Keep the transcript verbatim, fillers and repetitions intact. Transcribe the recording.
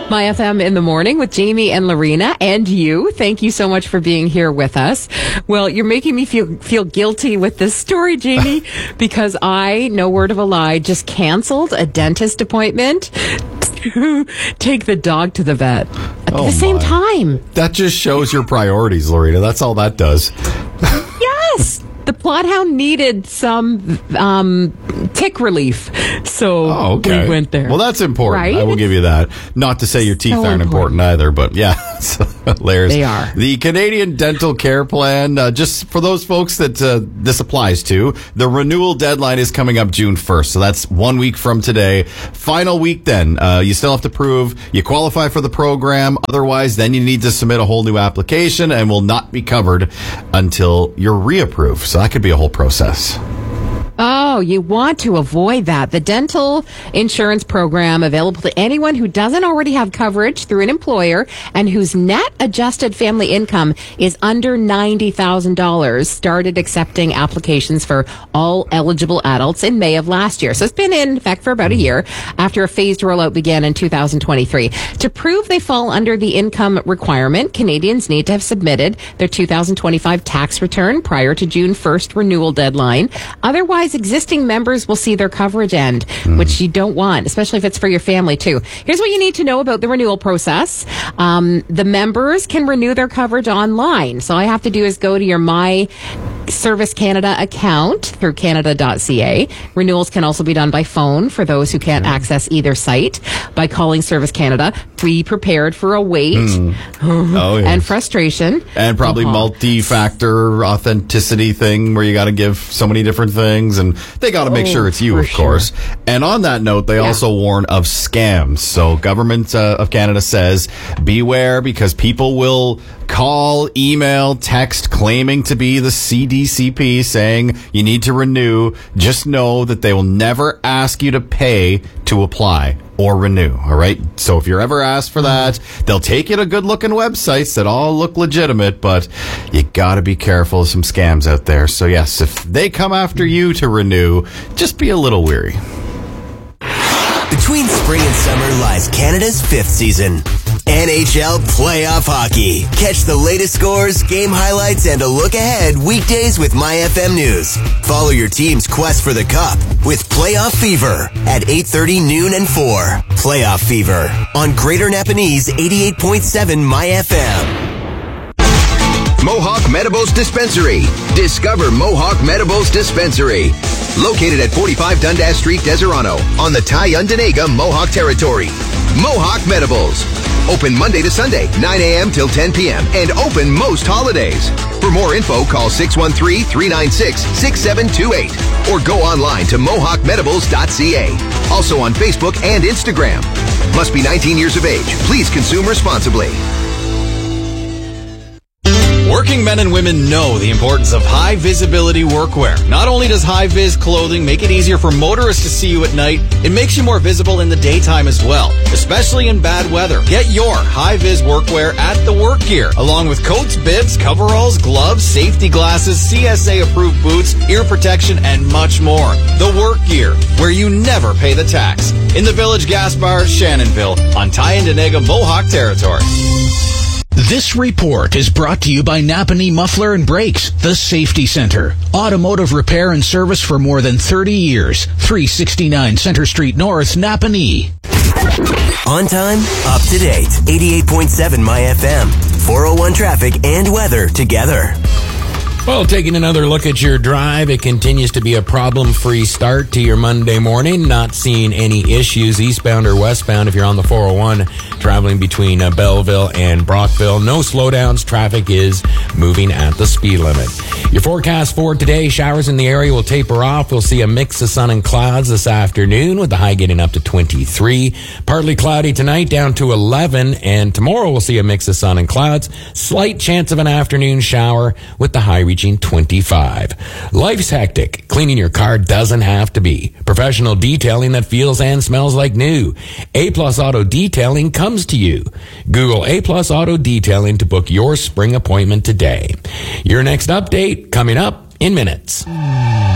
My F M in the morning with Jamie and Lorena and you. Thank you so much for being here with us. Well, you're making me feel feel guilty with this story, Jamie, because I, no word of a lie, just canceled a dentist appointment to take the dog to the vet at Oh the same my. time. That just shows your priorities, Lorena. That's all that does. Yes. The Bloodhound needed some um, tick relief, so Oh, okay. we went there. Well, that's important. Right? I will give you that. Not to say your teeth So aren't important. important. either, but yeah, layers. They are. The Canadian Dental Care Plan, uh, just for those folks that uh, this applies to, the renewal deadline is coming up June first, so that's one week from today. Final week then. Uh, you still have to prove you qualify for the program. Otherwise, then you need to submit a whole new application and will not be covered until you're reapproved. So that could be a whole process. Oh, you want to avoid that. The dental insurance program available to anyone who doesn't already have coverage through an employer and whose net adjusted family income is under ninety thousand dollars started accepting applications for all eligible adults in May of last year. So it's been in effect for about a year after a phased rollout began in two thousand twenty-three. To prove they fall under the income requirement, Canadians need to have submitted their two thousand twenty-five tax return prior to June first renewal deadline. Otherwise, existing members will see their coverage end, mm. which you don't want, especially if it's for your family too. Here's what you need to know about the renewal process. Um, the members can renew their coverage online. So all I have to do is go to your My Service Canada account through canada dot c a. Renewals can also be done by phone for those who can't access either site. By calling Service Canada, be prepared for a wait Mm. Oh, yes. and frustration. And probably Uh-huh. multi-factor authenticity thing where you got to give so many different things, and they got to make Oh, sure it's you, for of course. sure. And on that note, they Yeah. also warn of scams. So Government uh, of Canada says beware, because people will call, email, text claiming to be the C D C P saying you need to renew. Just know that they will never ask you to pay to apply or renew. All right. So if you're ever asked for that, they'll take you to good looking websites that all look legitimate, but you got to be careful of some scams out there. So yes, if they come after you to renew, just be a little weary. Between spring and summer lies Canada's fifth season. N H L Playoff Hockey. Catch the latest scores, game highlights, and a look ahead weekdays with My F M News. Follow your team's quest for the Cup with Playoff Fever at eight thirty, noon, and four. Playoff Fever on Greater Napanese eighty-eight point seven My F M. Mohawk Metabos Dispensary. Discover Mohawk Metabos Dispensary. Located at forty-five Dundas Street, Deserano, on the Tyundinega Mohawk Territory. Mohawk Metabos. Open Monday to Sunday, nine a.m. till ten p.m. and open most holidays. For more info, call six one three, three nine six, six seven two eight or go online to mohawk medables dot c a. Also on Facebook and Instagram. Must be nineteen years of age. Please consume responsibly. Working men and women know the importance of high-visibility workwear. Not only does high-vis clothing make it easier for motorists to see you at night, it makes you more visible in the daytime as well, especially in bad weather. Get your high-vis workwear at The Work Gear, along with coats, bibs, coveralls, gloves, safety glasses, C S A-approved boots, ear protection, and much more. The Work Gear, where you never pay the tax. In the Village Gas Bar, Shannonville, on Tyundinega Mohawk Territory. This report is brought to you by Napanee Muffler and Brakes, the Safety Center. Automotive repair and service for more than thirty years. three sixty-nine Center Street North, Napanee. On time, up to date. eighty-eight point seven My F M. four oh one traffic and weather together. Well, taking another look at your drive, it continues to be a problem-free start to your Monday morning. Not seeing any issues eastbound or westbound if you're on the four oh one, traveling between uh, Belleville and Brockville. No slowdowns. Traffic is moving at the speed limit. Your forecast for today, showers in the area will taper off. We'll see a mix of sun and clouds this afternoon with the high getting up to twenty-three. Partly cloudy tonight, down to eleven. And tomorrow we'll see a mix of sun and clouds. Slight chance of an afternoon shower with the high reaching twenty-five. Life's hectic. Cleaning your car doesn't have to be. Professional detailing that feels and smells like new. A-Plus Auto Detailing comes to you. Google A-Plus Auto Detailing to book your spring appointment today. Your next update coming up in minutes.